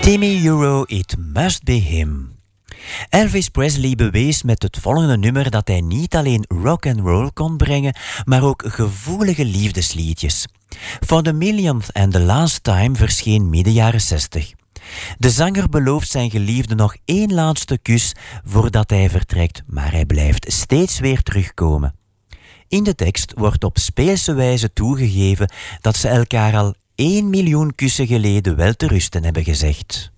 Timmy Euro, It Must Be Him. Elvis Presley bewees met het volgende nummer dat hij niet alleen rock and roll kon brengen, maar ook gevoelige liefdesliedjes. For the Millionth and the Last Time verscheen midden jaren 60. De zanger belooft zijn geliefde nog één laatste kus voordat hij vertrekt, maar hij blijft steeds weer terugkomen. In de tekst wordt op speelse wijze toegegeven dat ze elkaar al 1 miljoen kussen geleden wel te rusten hebben gezegd.